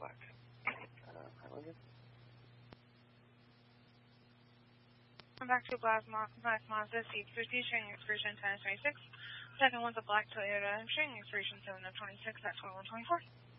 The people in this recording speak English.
black. Highlander. Come back to Black Mazda C50 showing expiration 10-26. Second one's a black Toyota showing expiration 7-26 at 2124.